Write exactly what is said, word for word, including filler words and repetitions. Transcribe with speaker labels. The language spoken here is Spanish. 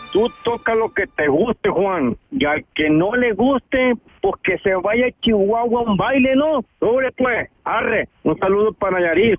Speaker 1: Tú toca lo que te guste, Juan. Y al que no le guste, pues que se vaya a Chihuahua a un baile, ¿no? Sobre pues, arre. Un saludo para Nayarit.